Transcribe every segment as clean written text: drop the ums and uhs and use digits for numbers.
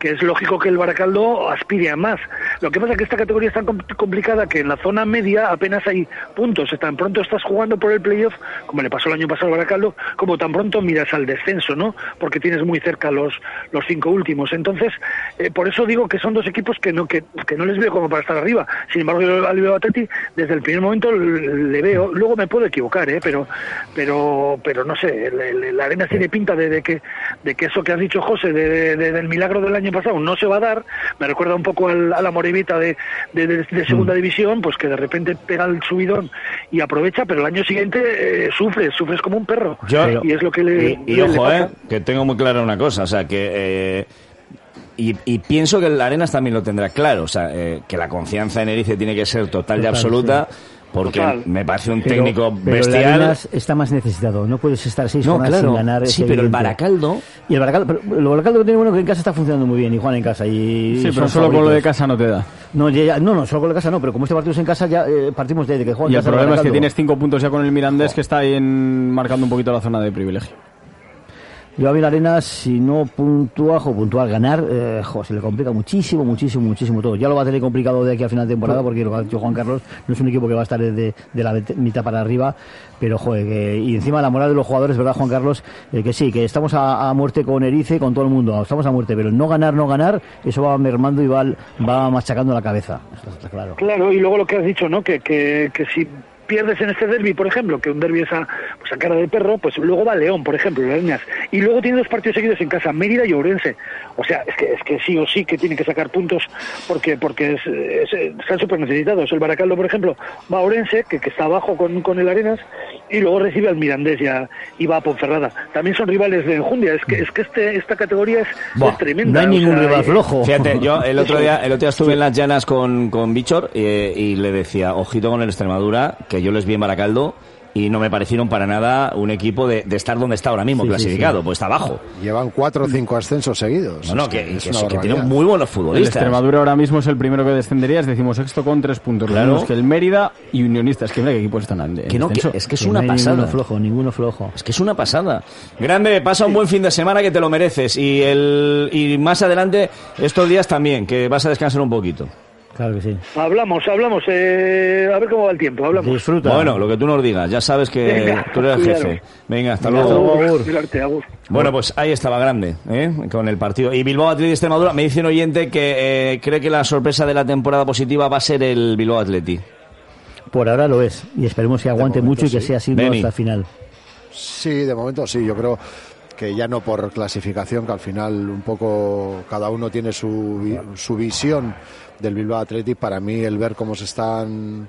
que es lógico que el Baracaldo aspire a más. Lo que pasa es que esta categoría es tan complicada que en la zona media apenas hay puntos. Tan pronto estás jugando por el playoff, como le pasó el año pasado al Baracaldo, como tan pronto miras al descenso, ¿no? Porque tienes muy cerca los 5 últimos. Entonces, por eso digo que son dos equipos que no les veo como para estar arriba. Sin embargo, yo al Bilbao Athletic desde el primer momento le veo. Luego me puedo equivocar, pero no sé. La Arenas tiene pinta de que eso que has dicho, José, del milagro del año pasado no se va a dar. Me recuerda un poco a la Morevita de segunda división, pues que de repente pega el subidón y aprovecha, pero el año siguiente sufres como un perro. Y es lo que le ojo, pasa. Que tengo muy clara una cosa, o sea, que y pienso que el Arenas también lo tendrá claro, o sea, que la confianza en Erice tiene que ser total y absoluta. Sí. Porque me parece un técnico bestial. El Arenas está más necesitado. No puedes estar 6 jornadas sin ganar. Sí, pero el Baracaldo... Y el Baracaldo que tiene bueno que en casa está funcionando muy bien y juegan en casa. Sí, pero solo con lo de casa no te da. No, solo con lo de casa no, pero como este partido es en casa ya partimos de que juegan en casa. Y el problema es que tienes 5 puntos ya con el Mirandés, que está ahí marcando un poquito la zona de privilegio. Yo a mí la Arenas, si no puntúa al ganar, se le complica muchísimo todo. Ya lo va a tener complicado de aquí a final de temporada, porque lo que ha dicho Juan Carlos, no es un equipo que va a estar de la mitad para arriba, pero y encima la moral de los jugadores, ¿verdad, Juan Carlos? Que sí, que estamos a muerte con Erice, con todo el mundo, estamos a muerte, pero no ganar, eso va mermando y va machacando la cabeza. Eso está claro. Claro, y luego lo que has dicho, ¿no? Que si pierdes en este derbi, por ejemplo, que un derbi es a cara de perro, pues luego va León, por ejemplo, las líneas, y luego tiene 2 partidos seguidos en casa, Mérida y Ourense. O sea, es que sí o sí que tiene que sacar puntos porque están súper necesitados. El Baracaldo, por ejemplo, va a Ourense, que está abajo con el Arenas, y luego recibe al Mirandés y va a Ponferrada. También son rivales de Enjundia. Es que esta categoría es tremenda. No hay ningún rival flojo. Fíjate, yo el otro día estuve en las llanas con Bichor y le decía, ojito con el Extremadura, que yo les vi en Baracaldo y no me parecieron para nada un equipo de estar donde está ahora mismo, clasificado, pues está abajo. Llevan 4 o 5 ascensos seguidos. Que tienen muy buenos futbolistas. El Extremadura ahora mismo es el primero que descendería, es 16º con 3 puntos. Claro. Que el Mérida y Unionistas, que mira qué equipos están en es que es una pasada. Ninguno flojo. Es que es una pasada. Grande, pasa un buen fin de semana que te lo mereces y más adelante estos días también, que vas a descansar un poquito. Claro que sí. Hablamos, a ver cómo va el tiempo, hablamos. Disfruta. Bueno, lo que tú nos digas, ya sabes que tú eres el jefe. Venga, hasta luego. Bueno, pues ahí estaba Grande, con el partido. Y Bilbao Athletic Extremadura, me dice un oyente que cree que la sorpresa de la temporada positiva va a ser el Bilbao Athletic. Por ahora lo es, y esperemos que aguante mucho y que sea así hasta el final. Sí, de momento sí, yo creo que ya no por clasificación, que al final un poco cada uno tiene su visión del Bilbao Athletic. Para mí el ver cómo se están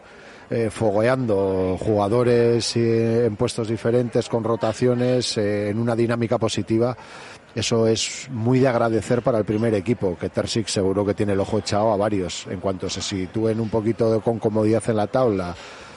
fogueando jugadores en puestos diferentes, con rotaciones, en una dinámica positiva, eso es muy de agradecer para el primer equipo, que Terzic seguro que tiene el ojo echado a varios, en cuanto se sitúen un poquito con comodidad en la tabla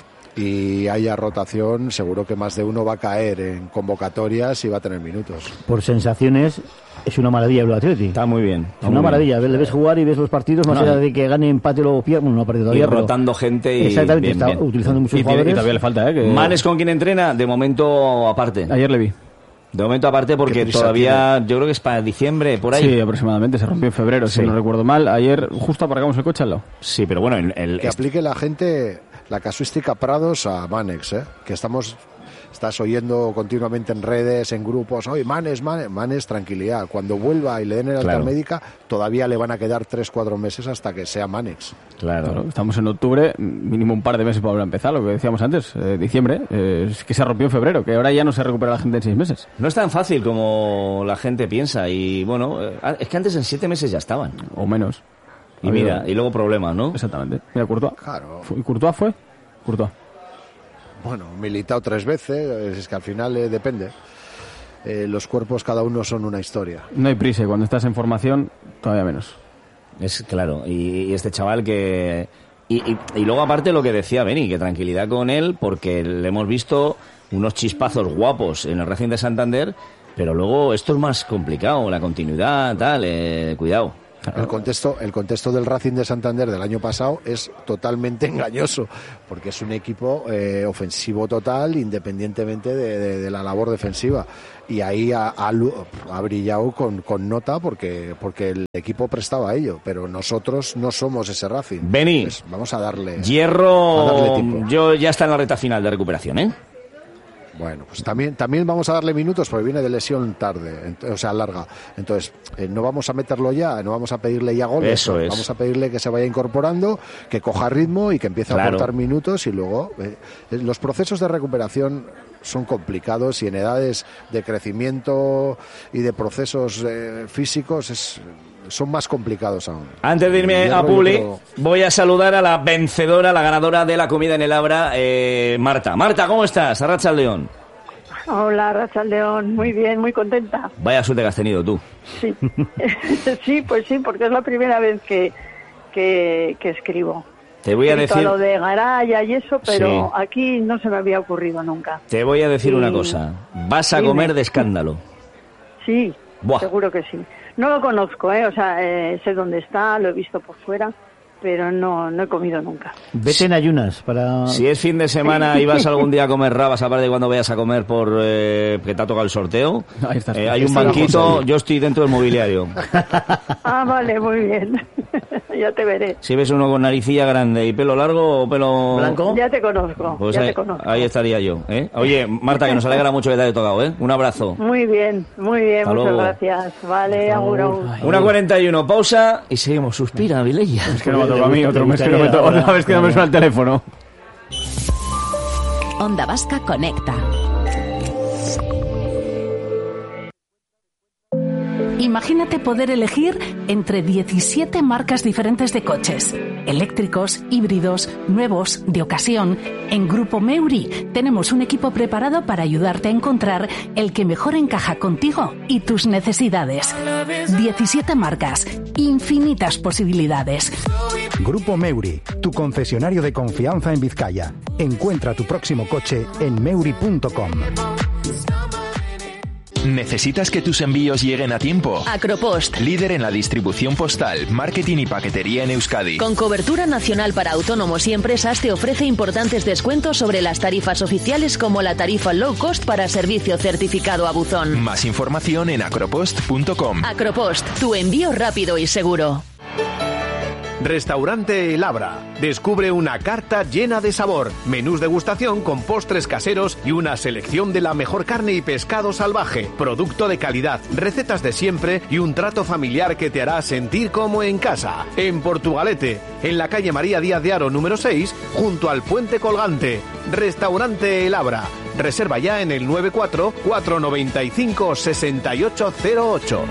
y haya rotación, seguro que más de uno va a caer en convocatorias y va a tener minutos. Por sensaciones, es una maravilla el Athletic. Está muy bien. Es una maravilla. Le ves jugar y ves los partidos, más allá de que gane, empate o luego pierda. No ha perdido todavía. Y rotando gente y... Exactamente, está utilizando muchos jugadores. Y todavía le falta, Manes con quien entrena, de momento aparte. Ayer le vi. De momento aparte porque todavía yo creo que es para diciembre, por ahí. Sí, aproximadamente, se rompió en febrero, si no recuerdo mal. Ayer justo aparcamos el coche al lado. Sí, pero bueno... Que aplique la gente la casuística Prados a Manex, que estás oyendo continuamente en redes, en grupos, oye, Manes, tranquilidad. Cuando vuelva y le den el alta médica, todavía le van a quedar 3-4 meses hasta que sea Manex. Claro. Estamos en octubre, mínimo un par de meses para volver a empezar, lo que decíamos antes, diciembre, es que se rompió en febrero, que ahora ya no se recupera la gente en 6 meses. No es tan fácil como la gente piensa y bueno, es que antes en 7 meses ya estaban. O menos. Y mira, y luego problemas, ¿no? Exactamente. Mira, Courtois. Claro. ¿Y Courtois fue? Courtois. Bueno, militado 3 veces, es que al final depende. Los cuerpos cada uno son una historia. No hay prisa, cuando estás en formación, todavía menos. Es claro, y este chaval que... Y luego aparte lo que decía Beni, que tranquilidad con él, porque le hemos visto unos chispazos guapos en el Racing de Santander, pero luego esto es más complicado, la continuidad, tal, cuidado. El contexto del Racing de Santander del año pasado es totalmente engañoso, porque es un equipo ofensivo total, independientemente de la labor defensiva. Y ahí ha brillado con nota porque el equipo prestaba a ello, pero nosotros no somos ese Racing. Beni, pues vamos a darle Hierro, tiempo. Yo ya está en la recta final de recuperación, ¿eh? Bueno, pues también vamos a darle minutos porque viene de lesión tarde, o sea, larga. Entonces, no vamos a meterlo ya, no vamos a pedirle ya goles. Eso es. Vamos a pedirle que se vaya incorporando, que coja ritmo y que empiece a aportar minutos y luego los procesos de recuperación son complicados y en edades de crecimiento y de procesos físicos son más complicados aún. Antes de irme a Publi, voy a saludar a la vencedora, la ganadora de la comida en el Abra, Marta. Marta, ¿cómo estás? Arratsaldeon. Hola, Arratsaldeon. Muy bien, muy contenta. Vaya suerte que has tenido tú. Sí, sí, pues sí, porque es la primera vez que escribo. Te voy a decir lo de Garaya y eso, pero sí, aquí no se me había ocurrido nunca. Te voy a decir una cosa. Vas a comer de escándalo. Sí, buah, seguro que sí. No lo conozco, o sea, sé dónde está, lo he visto por fuera, pero no he comido nunca. Vete en ayunas para... Si es fin de semana y vas algún día a comer rabas, aparte de cuando vayas a comer por que te ha tocado el sorteo, hay un banquito, yo estoy dentro del mobiliario. Ah, vale, muy bien. Ya te veré. Si ves uno con naricilla grande y pelo largo o pelo... ¿Blanco? Ya te conozco, pues ahí estaría yo, ¿eh? Oye, Marta, que nos alegra mucho que te haya tocado, ¿eh? Un abrazo. Muy bien, hasta muchas luego. Gracias. Vale, agur. 1:41, pausa y seguimos. Suspira, Vilella. Es que no me toca a mí, otro mes que no me toca, otra vez que no me suena el teléfono. Onda Vasca Conecta. Imagínate poder elegir entre 17 marcas diferentes de coches, eléctricos, híbridos, nuevos, de ocasión. En Grupo Meuri tenemos un equipo preparado para ayudarte a encontrar el que mejor encaja contigo y tus necesidades. 17 marcas, infinitas posibilidades. Grupo Meuri, tu concesionario de confianza en Vizcaya. Encuentra tu próximo coche en meuri.com. ¿Necesitas que tus envíos lleguen a tiempo? Acropost, líder en la distribución postal, marketing y paquetería en Euskadi. con cobertura nacional para autónomos y empresas, te ofrece importantes descuentos sobre las tarifas oficiales, como la tarifa low cost para servicio certificado a buzón. Más información en acropost.com. Acropost, tu envío rápido y seguro. Restaurante El Abra. Descubre una carta llena de sabor, menús degustación con postres caseros y una selección de la mejor carne y pescado salvaje, producto de calidad, recetas de siempre y un trato familiar que te hará sentir como en casa. En Portugalete, en la calle María Díaz de Haro número 6, junto al Puente Colgante. Restaurante El Abra. Reserva ya en el 94 495 6808.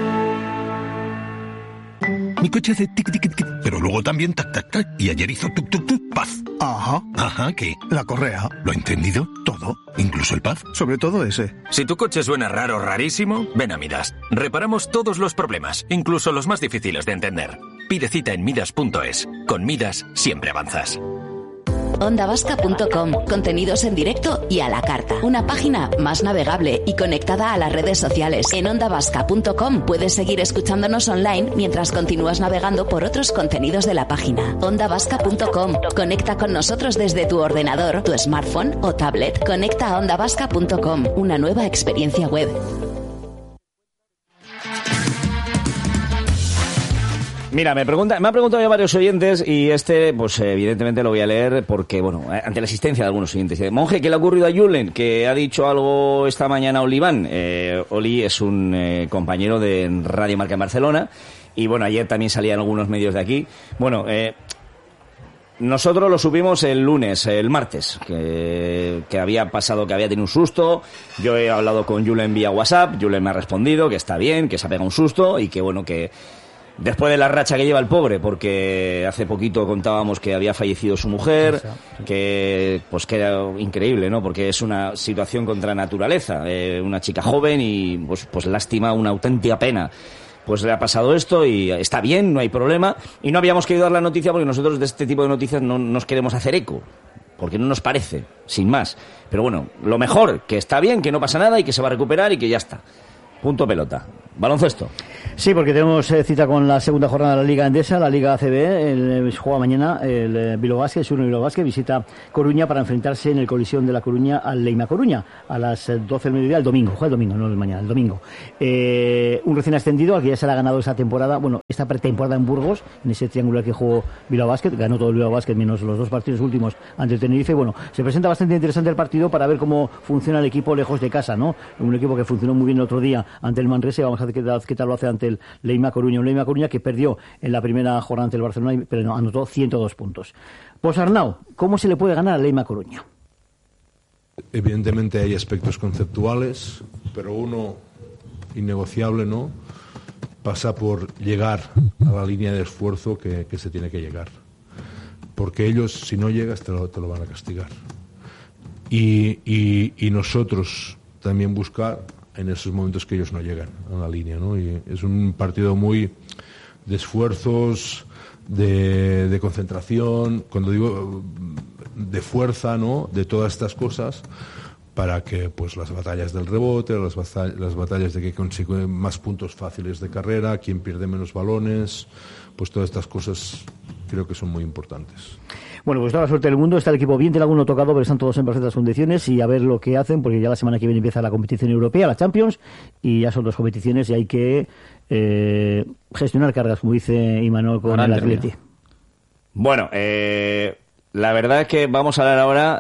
Mi coche hace tic, tic, tic, pero luego también tac, tac, tac. Y ayer hizo tuk, tuk, tuk, paz. Ajá. Ajá, ¿qué? La correa. ¿Lo he entendido? Todo. ¿Incluso el paz? Sobre todo ese. Si tu coche suena raro, rarísimo, ven a Midas. Reparamos todos los problemas, incluso los más difíciles de entender. Pide cita en midas.es. Con Midas siempre avanzas. ondavasca.com, contenidos en directo y a la carta. Una página más navegable y conectada a las redes sociales. En ondavasca.com puedes seguir escuchándonos online mientras continúas navegando por otros contenidos de la página. ondavasca.com, conecta con nosotros desde tu ordenador, tu smartphone o tablet. Conecta a ondavasca.com, una nueva experiencia web. Mira, me ha preguntado ya varios oyentes y pues evidentemente lo voy a leer porque, bueno, ante la asistencia de algunos oyentes. Monje, ¿qué le ha ocurrido a Julen? Que ha dicho algo esta mañana a Oliván. Oli es un compañero de Radio Marca en Barcelona y, bueno, ayer también salían algunos medios de aquí. Bueno, nosotros lo supimos el martes, que había pasado, que había tenido un susto. Yo he hablado con Julen vía WhatsApp, Julen me ha respondido que está bien, que se ha pegado un susto y que, bueno, que después de la racha que lleva el pobre, porque hace poquito contábamos que había fallecido su mujer, que era increíble, ¿no? Porque es una situación contra naturaleza, una chica joven y pues lástima, una auténtica pena. Pues le ha pasado esto y está bien, no hay problema. Y no habíamos querido dar la noticia porque nosotros de este tipo de noticias no nos queremos hacer eco, porque no nos parece, sin más. Pero bueno, lo mejor, que está bien, que no pasa nada y que se va a recuperar y que ya está. Punto pelota. Baloncesto. Sí, porque tenemos cita con la segunda jornada de la Liga Endesa, la Liga ACB. Juega mañana el Bilbao Basket, el Surno Bilbao Basket, visita Coruña para enfrentarse en el Colisión de la Coruña al Leima Coruña a las 12 del mediodía, el domingo. Juega el domingo, no el mañana, el domingo. Un recién ascendido al que ya se le ha ganado esa temporada, bueno, esta pretemporada en Burgos, en ese triangular que jugó Bilbao Basket, ganó todo el Bilbao Basket menos los 2 partidos últimos ante el Tenerife. Bueno, se presenta bastante interesante el partido para ver cómo funciona el equipo lejos de casa, ¿no? Un equipo que funcionó muy bien el otro día ante el Manresa, vamos a ver qué tal lo hace ante el Leima Coruña, un Leima Coruña que perdió en la primera jornada ante el Barcelona, pero no, anotó 102 puntos. Pues Arnau, ¿cómo se le puede ganar al Leima Coruña? Evidentemente hay aspectos conceptuales, pero uno innegociable, ¿no? Pasa por llegar a la línea de esfuerzo que se tiene que llegar. Porque ellos, si no llegas, te lo van a castigar. Y nosotros también buscar en esos momentos que ellos no llegan a la línea, ¿no? Y es un partido muy de esfuerzos, de concentración, cuando digo de fuerza, ¿no? De todas estas cosas, para que pues las batallas del rebote, las batallas de que consigue más puntos fáciles de carrera, quien pierde menos balones, pues todas estas cosas creo que son muy importantes. Bueno, pues toda la suerte del mundo. Está el equipo bien, tiene alguno tocado, pero están todos en perfectas condiciones y a ver lo que hacen, porque ya la semana que viene empieza la competición europea, la Champions, y ya son 2 competiciones y hay que gestionar cargas, como dice Imanol con el Atleti. Bueno, la verdad es que vamos a hablar ahora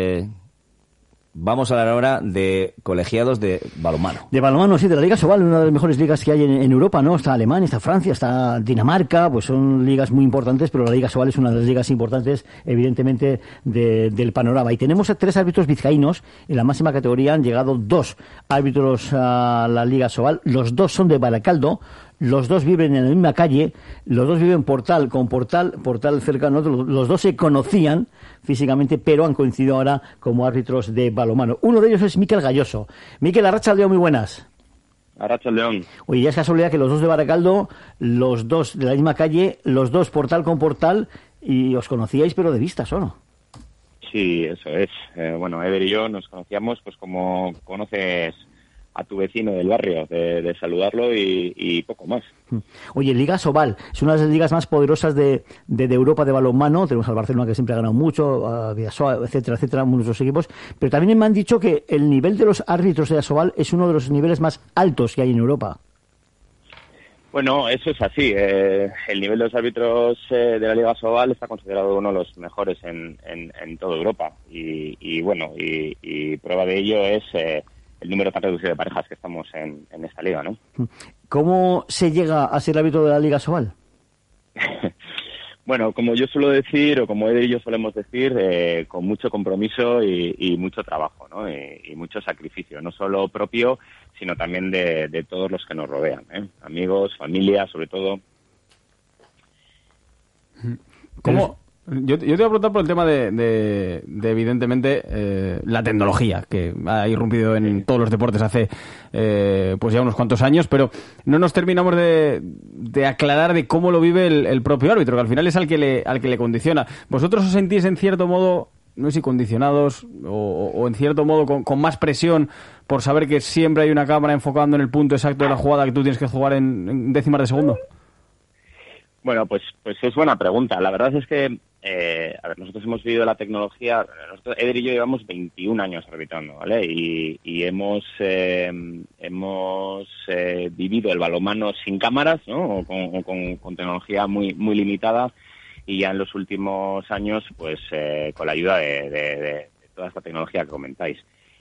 de colegiados de balonmano. De balonmano, sí, de la Liga Sobal, una de las mejores ligas que hay en Europa, ¿no? Está Alemania, está Francia, está Dinamarca, pues son ligas muy importantes, pero la Liga Sobal es una de las ligas importantes, evidentemente, del panorama. Y tenemos 3 árbitros vizcaínos, en la máxima categoría han llegado 2 árbitros a la Liga Sobal, los 2 son de Baracaldo, los 2 viven en la misma calle, los 2 viven portal cercano, los 2 se conocían físicamente, pero han coincidido ahora como árbitros de balonmano. Uno de ellos es Miquel Galloso. Miquel, Arratsaldeon, muy buenas. Arratsaldeon. Oye, ya es casualidad que los 2 de Baracaldo, los 2 de la misma calle, los 2 portal con portal, y os conocíais pero de vistas, ¿o no? Sí, eso es. Bueno, Eder y yo nos conocíamos pues como conoces a tu vecino del barrio, de saludarlo y poco más. Oye, Liga Sobal es una de las ligas más poderosas de Europa de balonmano. Tenemos al Barcelona, que siempre ha ganado mucho, a Vidasoa, etcétera, muchos equipos, pero también me han dicho que el nivel de los árbitros de la Sobal es uno de los niveles más altos que hay en Europa. Bueno, eso es así. El nivel de los árbitros de la Liga Sobal está considerado uno de los mejores en toda Europa y bueno, y prueba de ello es el número tan reducido de parejas que estamos en esta liga, ¿no? ¿Cómo se llega a ser árbitro de la Liga Sobal? Bueno, como yo suelo decir, o como Eder y yo solemos decir, con mucho compromiso y mucho trabajo, ¿no? Y mucho sacrificio, no solo propio, sino también de todos los que nos rodean, ¿eh? Amigos, familia, sobre todo. ¿Cómo? Yo te voy a preguntar por el tema de evidentemente, la tecnología, que ha irrumpido en todos los deportes hace pues ya unos cuantos años, pero no nos terminamos de aclarar de cómo lo vive el propio árbitro, que al final es al que le condiciona. ¿Vosotros os sentís en cierto modo, no sé si condicionados, o en cierto modo con más presión por saber que siempre hay una cámara enfocando en el punto exacto de la jugada que tú tienes que jugar en décimas de segundo? Bueno, pues es buena pregunta. La verdad es que nosotros hemos vivido la tecnología, Eder y yo llevamos 21 años arbitrando, ¿vale? Y hemos vivido el balonmano sin cámaras, ¿no? O con tecnología muy limitada, y ya en los últimos años, pues con la ayuda de toda esta tecnología que comentáis.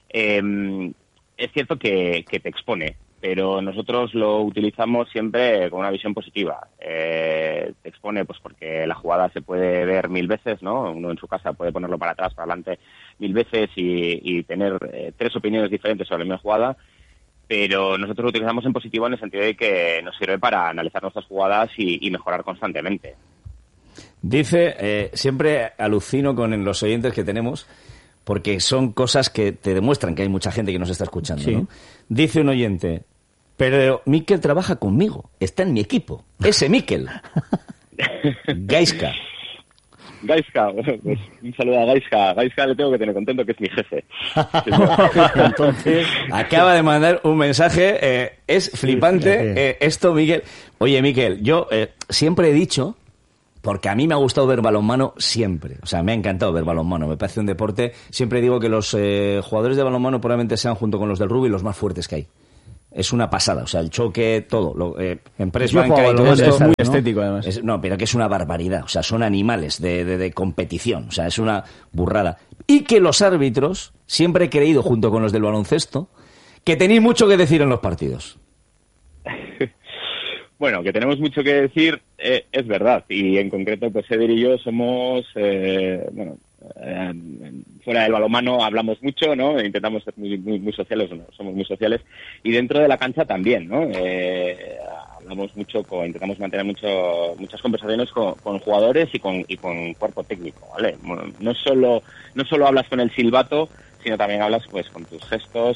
Es cierto que te expone, pero nosotros lo utilizamos siempre con una visión positiva. Te expone pues porque la jugada se puede ver 1000 veces, ¿no? Uno en su casa puede ponerlo para atrás, para adelante 1000 veces y tener 3 opiniones diferentes sobre la misma jugada, pero nosotros lo utilizamos en positivo en el sentido de que nos sirve para analizar nuestras jugadas y mejorar constantemente. Dice, siempre alucino con los oyentes que tenemos, porque son cosas que te demuestran que hay mucha gente que nos está escuchando, sí, ¿no? Dice un oyente, pero Miquel trabaja conmigo, está en mi equipo, ese Miquel. Gaizka. Gaizka, pues un saludo a Gaizka. Gaizka le tengo que tener contento, que es mi jefe. Entonces, acaba de mandar un mensaje, es flipante esto, Miquel. Oye, Miquel, yo siempre he dicho, porque a mí me ha gustado ver balonmano siempre, o sea, me ha encantado ver balonmano, me parece un deporte, siempre digo que los jugadores de balonmano probablemente sean, junto con los del rugby, los más fuertes que hay. Es una pasada, o sea, el choque, todo, en press banca y todo esto es muy estético, además. No, pero que es una barbaridad, o sea, son animales de competición, o sea, es una burrada. Y que los árbitros, siempre he creído, junto con los del baloncesto, que tenéis mucho que decir en los partidos. Bueno, que tenemos mucho que decir, es verdad, y en concreto, pues Eder y yo somos, fuera del balonmano hablamos mucho, ¿no? Intentamos ser muy sociales, ¿no? Somos muy sociales, y dentro de la cancha también, ¿no? Hablamos mucho, intentamos mantener muchas conversaciones con jugadores y con cuerpo técnico, ¿vale? No solo hablas con el silbato, sino también hablas pues con tus gestos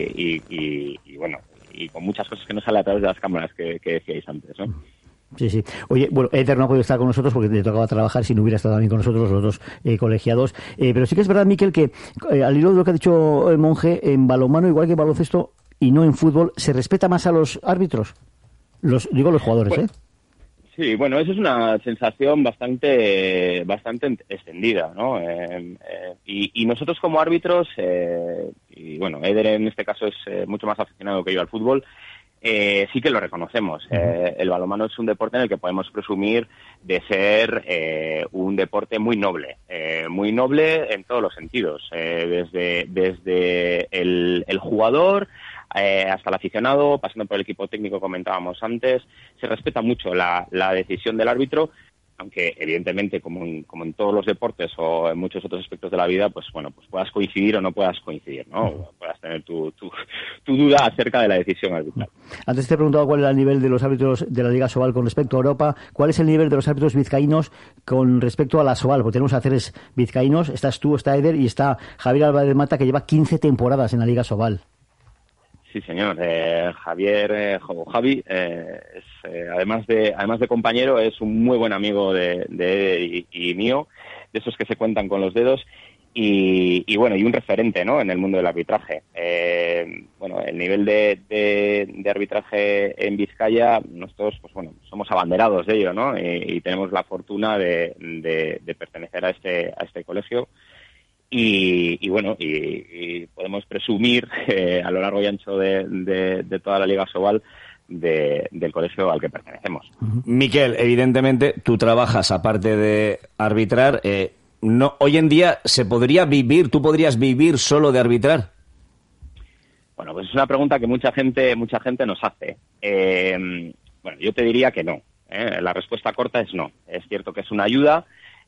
y bueno, y con muchas cosas que no salen a través de las cámaras que decíais antes, ¿no? Sí. Oye, bueno, Eder no ha podido estar con nosotros porque le tocaba trabajar, si no hubiera estado también con nosotros los dos colegiados. Pero sí que es verdad, Miquel, que al hilo de lo que ha dicho el Monje, en balonmano, igual que en baloncesto y no en fútbol, ¿se respeta más a los árbitros? Los jugadores, pues, Sí, bueno, eso es una sensación bastante extendida, ¿no? Y nosotros como árbitros, y bueno, Eder en este caso es mucho más aficionado que yo al fútbol, sí que lo reconocemos. El balonmano es un deporte en el que podemos presumir de ser un deporte muy noble en todos los sentidos, desde el jugador hasta el aficionado, pasando por el equipo técnico, comentábamos antes. Se respeta mucho la decisión del árbitro, aunque evidentemente como en todos los deportes o en muchos otros aspectos de la vida, pues bueno, pues puedas coincidir o no puedas coincidir, ¿no? Puedas tener tu duda acerca de la decisión arbitral. Antes te he preguntado cuál era el nivel de los árbitros de la Liga Sobal con respecto a Europa. ¿Cuál es el nivel de los árbitros vizcaínos con respecto a la Sobal? Porque tenemos a 3 vizcaínos, estás tú, está Eder y está Javier Álvarez Mata, que lleva 15 temporadas en la Liga Sobal. Sí, señor. Javi, además de compañero, es un muy buen amigo de Eder y mío, de esos que se cuentan con los dedos, y bueno, y un referente, ¿no?, en el mundo del arbitraje. Bueno, el nivel de arbitraje en Vizcaya, nosotros, pues bueno, somos abanderados de ello, ¿no? Y tenemos la fortuna de pertenecer a este colegio. Y bueno, y podemos presumir a lo largo y ancho de toda la Liga Sobal del colegio al que pertenecemos. Miquel, evidentemente tú trabajas aparte de arbitrar. Hoy en día ¿tú podrías vivir solo de arbitrar? Bueno, pues es una pregunta que mucha gente nos hace. Bueno, yo te diría que no. La respuesta corta es no. Es cierto que es una ayuda,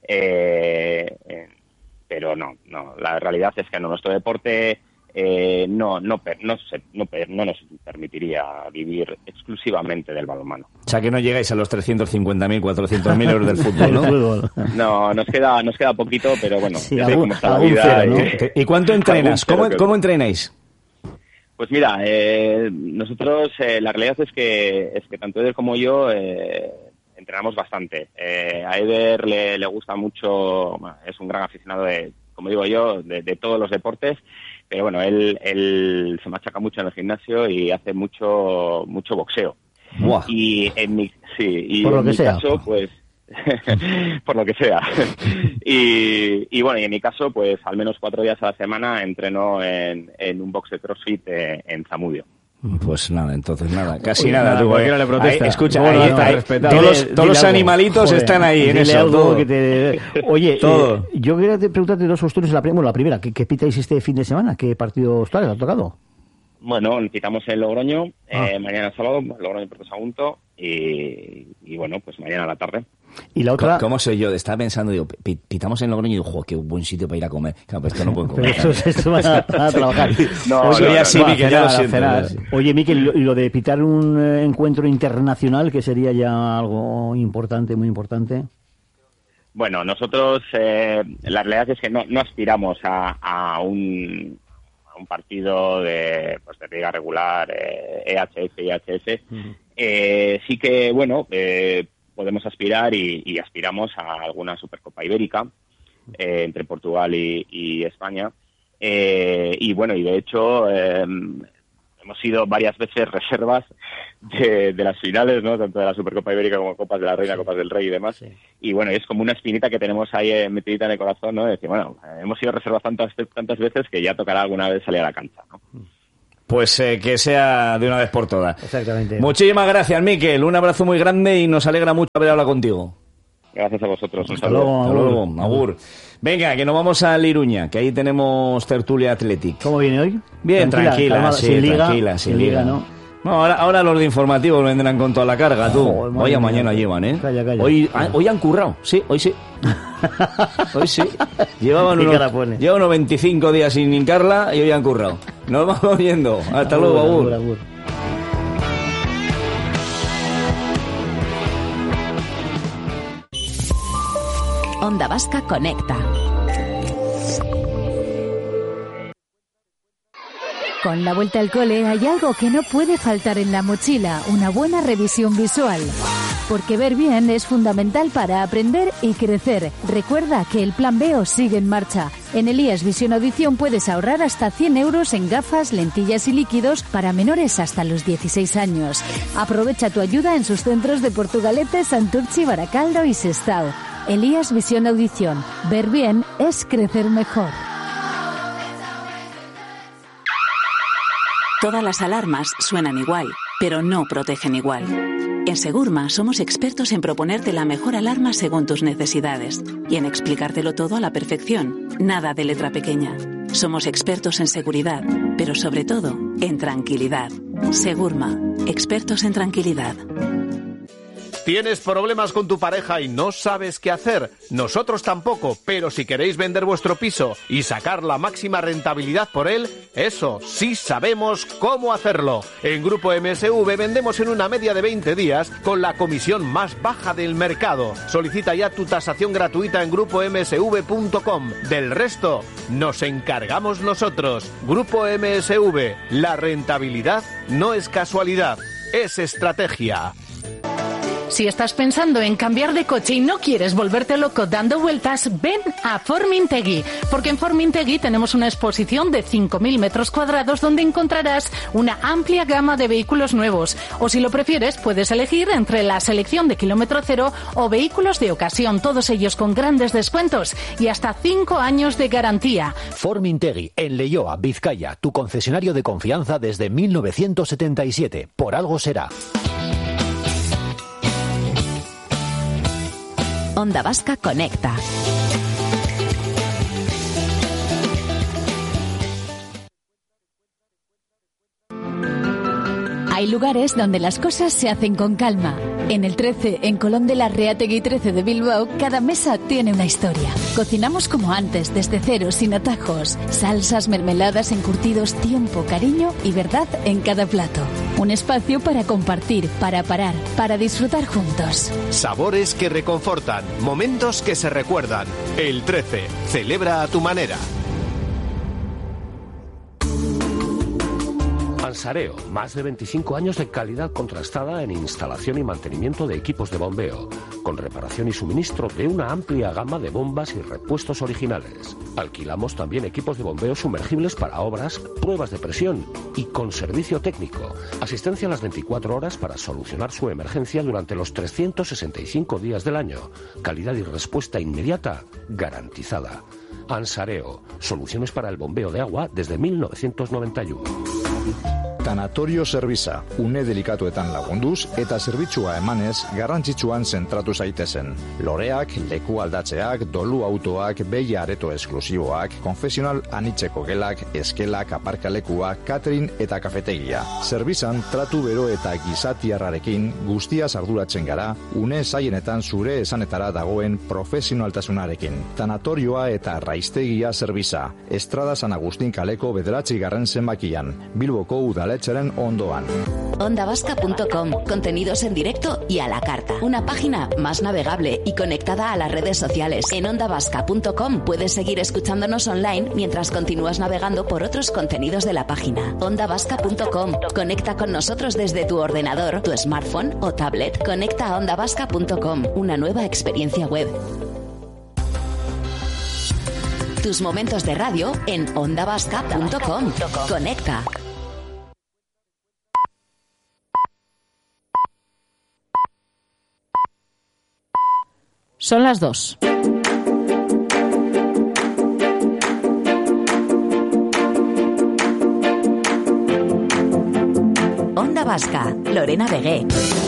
pero no, la realidad es que nuestro deporte no nos permitiría vivir exclusivamente del balonmano. O sea, que no llegáis a los 350.000, 400.000 euros del fútbol, ¿no? No, nos queda poquito, pero bueno, sí, cómo está la vida. Cero, ¿no? ¿Y cuánto entrenas? ¿Cómo entrenáis? Pues mira, nosotros la realidad es que tanto Eder como yo entrenamos bastante. A Eder le gusta mucho, bueno, es un gran aficionado como digo yo, de todos los deportes, pero bueno, él se machaca mucho en el gimnasio y hace mucho boxeo. ¡Buah! Y en mi caso, pues por lo que sea. Y bueno, y en mi caso, pues al menos 4 días a la semana entreno en un box de CrossFit en Zamudio. Pues nada, entonces nada, casi Uy, nada. Tú, cualquiera le protesta. Ahí, escucha, bueno, todos los animalitos están ahí en eso. Todo. Oye, todo. Yo quería preguntarte 2 cuestiones. La primera, ¿qué pitáis este fin de semana? ¿Qué partido os ha tocado? Bueno, citamos en Logroño, mañana sábado, Logroño Puerto Sagunto, y bueno, pues mañana a la tarde. Y la otra... ¿Cómo soy yo? Estaba pensando, digo, pitamos en Logroño y digo, qué buen sitio para ir a comer. Claro, pues esto no puedo comer. Pero esto van a trabajar. Miquel, ya lo siento. Oye, Miquel, y lo de pitar un encuentro internacional, que sería ya algo importante, muy importante. Bueno, nosotros, la realidad es que no aspiramos a un partido de liga regular, EHF y EHS. Sí que, bueno, podemos aspirar y aspiramos a alguna Supercopa Ibérica entre Portugal y España. Y de hecho hemos sido varias veces reservas de las finales, ¿no? Tanto de la Supercopa Ibérica como Copas de la Reina, Copas del Rey y demás. Sí. Y es como una espinita que tenemos ahí metidita en el corazón, ¿no? De decir, hemos sido reservas tantas veces que ya tocará alguna vez salir a la cancha, ¿no? Pues que sea de una vez por todas. Exactamente. Muchísimas gracias, Mikel. Un abrazo muy grande y nos alegra mucho haber hablado contigo. Gracias a vosotros. Hasta luego. Agur. Venga, que nos vamos a Iruña, que ahí tenemos tertulia Athletic. ¿Cómo viene hoy? Bien, tranquila, sin liga, ¿no? No, ahora los de informativos vendrán con toda la carga, tú. Vaya mañana llevan, ¿eh? Calla. Hoy han currado, sí, hoy sí. Hoy sí. Llevaban unos 25 días sin hincarla y hoy han currado. Nos vamos viendo. Hasta luego, Agur. Onda Vasca Conecta. Con la vuelta al cole hay algo que no puede faltar en la mochila, una buena revisión visual. Porque ver bien es fundamental para aprender y crecer. Recuerda que el Plan B os sigue en marcha. En Elías Visión Audición puedes ahorrar hasta 100 euros en gafas, lentillas y líquidos para menores hasta los 16 años. Aprovecha tu ayuda en sus centros de Portugalete, Santurchi, Baracaldo y Sestao. Elías Visión Audición. Ver bien es crecer mejor. Todas las alarmas suenan igual, pero no protegen igual. En Segurma somos expertos en proponerte la mejor alarma según tus necesidades y en explicártelo todo a la perfección, nada de letra pequeña. Somos expertos en seguridad, pero sobre todo en tranquilidad. Segurma, expertos en tranquilidad. ¿Tienes problemas con tu pareja y no sabes qué hacer? Nosotros tampoco, pero si queréis vender vuestro piso y sacar la máxima rentabilidad por él, eso sí sabemos cómo hacerlo. En Grupo MSV vendemos en una media de 20 días con la comisión más baja del mercado. Solicita ya tu tasación gratuita en grupomsv.com. Del resto, nos encargamos nosotros. Grupo MSV, la rentabilidad no es casualidad, es estrategia. Si estás pensando en cambiar de coche y no quieres volverte loco dando vueltas, ven a Formintegui, porque en Formintegui tenemos una exposición de 5.000 metros cuadrados donde encontrarás una amplia gama de vehículos nuevos. O si lo prefieres, puedes elegir entre la selección de kilómetro cero o vehículos de ocasión, todos ellos con grandes descuentos y hasta 5 años de garantía. Formintegui, en Leioa, Vizcaya, tu concesionario de confianza desde 1977. Por algo será. Onda Vasca Conecta. Hay lugares donde las cosas se hacen con calma. En el 13, en Colón de la Reategui 13 de Bilbao, cada mesa tiene una historia. Cocinamos como antes, desde cero, sin atajos. Salsas, mermeladas, encurtidos, tiempo, cariño y verdad en cada plato. Un espacio para compartir, para parar, para disfrutar juntos. Sabores que reconfortan, momentos que se recuerdan. El 13, celebra a tu manera. Ansareo, más de 25 años de calidad contrastada en instalación y mantenimiento de equipos de bombeo, con reparación y suministro de una amplia gama de bombas y repuestos originales. Alquilamos también equipos de bombeo sumergibles para obras, pruebas de presión y con servicio técnico. Asistencia a las 24 horas para solucionar su emergencia durante los 365 días del año. Calidad y respuesta inmediata garantizada. Ansareo, soluciones para el bombeo de agua desde 1991. Tanatorio Servisa, une delikatuetan lagunduz eta zerbitzua emanez garrantzitsuan zentratu zaitezen. Loreak, leku aldatzeak, dolu autoak, behi areto esklusiboak, konfesional anitzeko gelak, eskelak, aparkalekuak, catering eta kafetegia. Servisan tratu bero eta gizatiarrarekin guztiaz arduratzen gara, une zaienetan zure esanetara dagoen profesionaltasunarekin. Tanatorioa eta raiztegia Servisa, Estrada San Agustin kaleko 9. zenbakian, Bilboko udaletxeren ondoan. ondavasca.com, contenidos en directo y a la carta. Una página más navegable y conectada a las redes sociales. En ondavasca.com puedes seguir escuchándonos online mientras continúas navegando por otros contenidos de la página. ondavasca.com. Conecta con nosotros desde tu ordenador, tu smartphone o tablet. Conecta a ondavasca.com, una nueva experiencia web. Tus momentos de radio en ondavasca.com. Conecta. Son las 2. Onda Vasca, Lorena Vegué.